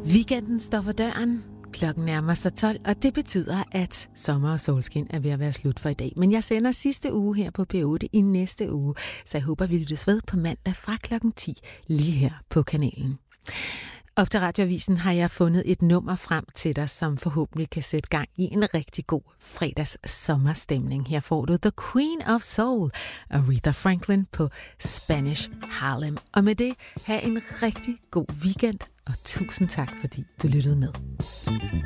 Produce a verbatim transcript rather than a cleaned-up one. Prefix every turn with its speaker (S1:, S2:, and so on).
S1: Weekenden står for døren. Klokken nærmer sig tolv, og det betyder, at sommer og solskin er ved at være slut for i dag. Men jeg sender sidste uge her på P otte i næste uge, så jeg håber, vi lyttes ved på mandag fra klokken ti, lige her på kanalen. Op til Radioavisen har jeg fundet et nummer frem til dig, som forhåbentlig kan sætte gang i en rigtig god fredags sommerstemning. Her får du The Queen of Soul, Aretha Franklin på Spanish Harlem. Og med det, have en rigtig god weekend, og tusind tak, fordi du lyttede med.